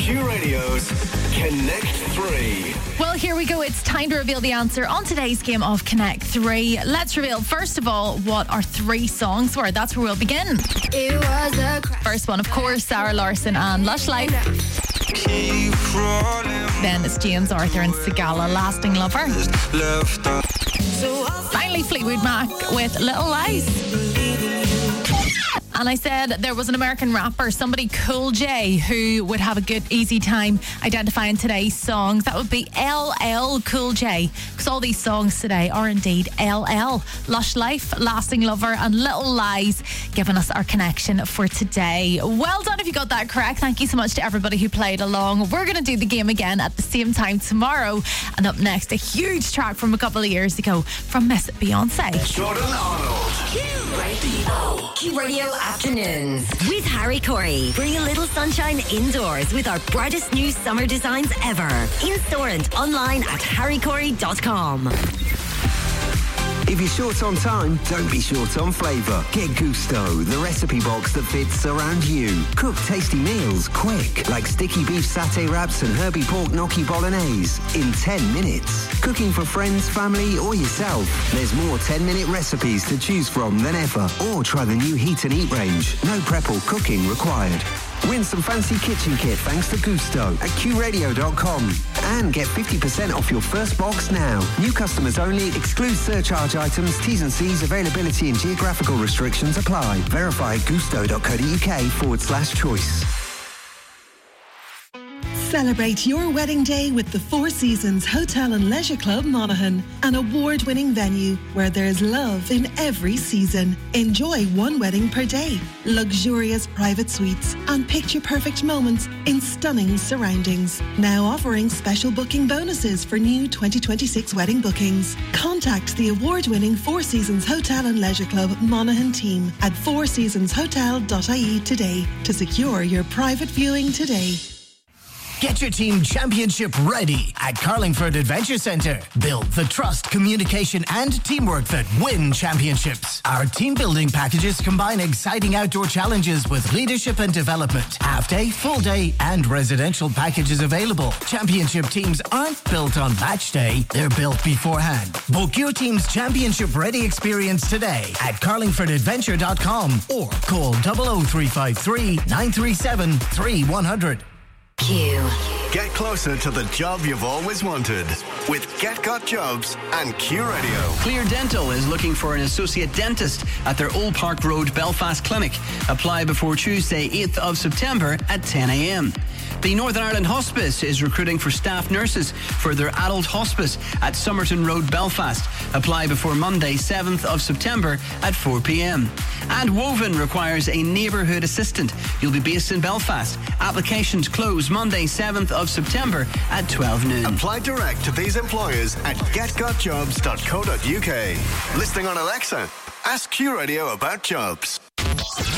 Q Radio's Connect 3. Well, here we go. It's time to reveal the answer on today's game of Connect 3. Let's reveal, first of all, what our 3 songs were. That's where we'll begin. It was a First one, of course, Sarah Larson and Lush Life. Then it's James Arthur and Sigala, Lasting Lover. Finally, Fleetwood Mac with Little Lies. And I said there was an American rapper, somebody Cool J, who would have a good, easy time identifying today's songs. That would be LL Cool J, because all these songs today are indeed LL. Lush Life, Lasting Lover and Little Lies, giving us our connection for today. Well done if you got that correct. Thank you so much to everybody who played along. We're going to do the game again at the same time tomorrow. And up next, a huge track from a couple of years ago from Miss Beyonce. Jordan Arnold. Q Radio Afternoons with Harry Corey. Bring a little sunshine indoors with our brightest new summer designs ever. In store and online at harrycorey.com. If you're short on time, don't be short on flavour. Get Gusto, the recipe box that fits around you. Cook tasty meals quick, like sticky beef satay wraps and herby pork gnocchi bolognese in 10 minutes. Cooking for friends, family or yourself. There's more 10-minute recipes to choose from than ever. Or try the new Heat and Eat range. No prep or cooking required. Win some fancy kitchen kit thanks to Gusto at qradio.com. And get 50% off your first box now. New customers only. Excludes surcharge items. T's and C's. Availability and geographical restrictions apply. Verify at gusto.co.uk/choice. Celebrate your wedding day with the Four Seasons Hotel and Leisure Club Monaghan, an award-winning venue where there's love in every season. Enjoy one wedding per day, luxurious private suites and picture-perfect moments in stunning surroundings. Now offering special booking bonuses for new 2026 wedding bookings. Contact the award-winning Four Seasons Hotel and Leisure Club Monaghan team at fourseasonshotel.ie today to secure your private viewing today. Get your team championship ready at Carlingford Adventure Centre. Build the trust, communication and teamwork that win championships. Our team building packages combine exciting outdoor challenges with leadership and development. Half day, full day and residential packages available. Championship teams aren't built on match day, they're built beforehand. Book your team's championship ready experience today at carlingfordadventure.com or call 00353 937 3100. Q. Get closer to the job you've always wanted with Get Got Jobs and Q Radio. Clear Dental is looking for an associate dentist at their Old Park Road Belfast clinic. Apply before Tuesday, 8th of September at 10 a.m. The Northern Ireland Hospice is recruiting for staff nurses for their adult hospice at Somerton Road, Belfast. Apply before Monday, 7th of September at 4 p.m. And Woven requires a neighbourhood assistant. You'll be based in Belfast. Applications close Monday, 7th of September at 12 noon. Apply direct to these employers at getgotjobs.co.uk. Listening on Alexa, ask Q Radio about jobs.